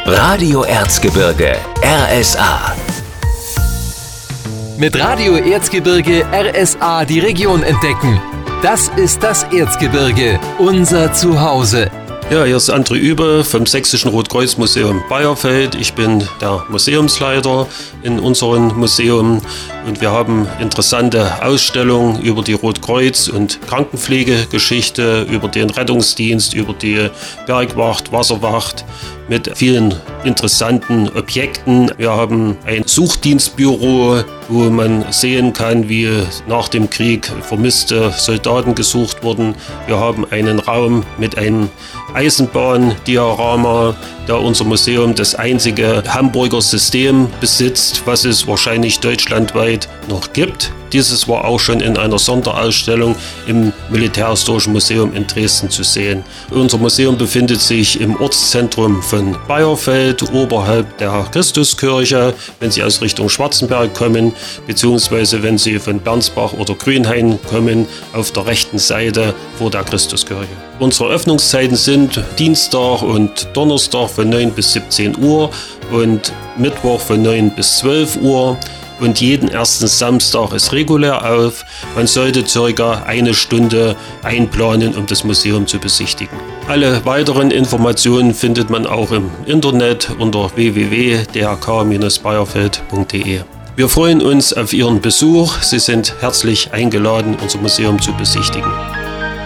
Radio Erzgebirge, RSA. Mit Radio Erzgebirge RSA die Region entdecken. Das ist das Erzgebirge, unser Zuhause. Ja, hier ist André Übe vom Sächsischen Rotkreuz-Museum Bayerfeld. Ich bin der Museumsleiter in unserem Museum und wir haben interessante Ausstellungen über die Rotkreuz- und Krankenpflegegeschichte, über den Rettungsdienst, über die Bergwacht, Wasserwacht mit vielen interessanten Objekten. Wir haben ein Suchdienstbüro, wo man sehen kann, wie nach dem Krieg vermisste Soldaten gesucht wurden. Wir haben einen Raum mit einem Eisenbahndiorama, da unser Museum das einzige Hamburger System besitzt, was es wahrscheinlich deutschlandweit noch gibt. Dieses war auch schon in einer Sonderausstellung im Militärhistorischen Museum in Dresden zu sehen. Unser Museum befindet sich im Ortszentrum von Bayerfeld, oberhalb der Christuskirche, wenn Sie aus Richtung Schwarzenberg kommen, beziehungsweise wenn Sie von Bernsbach oder Grünhain kommen, auf der rechten Seite vor der Christuskirche. Unsere Öffnungszeiten sind Dienstag und Donnerstag von 9 bis 17 Uhr und Mittwoch von 9 bis 12 Uhr. Und jeden ersten Samstag ist regulär auf. Man sollte ca. eine Stunde einplanen, um das Museum zu besichtigen. Alle weiteren Informationen findet man auch im Internet unter www.drk-bayerfeld.de. Wir freuen uns auf Ihren Besuch. Sie sind herzlich eingeladen, unser Museum zu besichtigen.